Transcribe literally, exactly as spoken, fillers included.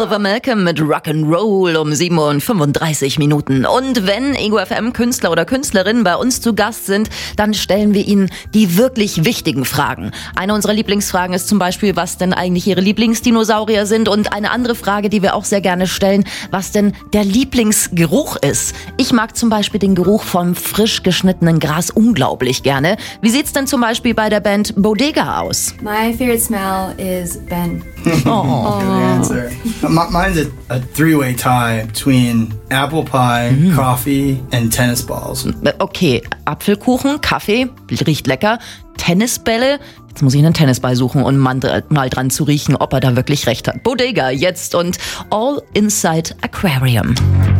Oliver Malcolm mit Rock'n'Roll um sieben Uhr fünfunddreißig Minuten. Und wenn Ego F M-Künstler oder Künstlerinnen bei uns zu Gast sind, dann stellen wir ihnen die wirklich wichtigen Fragen. Eine unserer Lieblingsfragen ist zum Beispiel, was denn eigentlich ihre Lieblingsdinosaurier sind. Und eine andere Frage, die wir auch sehr gerne stellen, was denn der Lieblingsgeruch ist. Ich mag zum Beispiel den Geruch vom frisch geschnittenen Gras unglaublich gerne. Wie sieht's denn zum Beispiel bei der Band Bodega aus? My favorite smell is Ben. Oh, good answer. M- mine's a, a three-way tie between apple pie, mm. coffee and tennis balls. Okay, Apfelkuchen, Kaffee, riecht lecker. Tennisbälle, jetzt muss ich einen Tennisball suchen und mal dran zu riechen, ob er da wirklich recht hat. Bodega jetzt und All Inside Aquarium.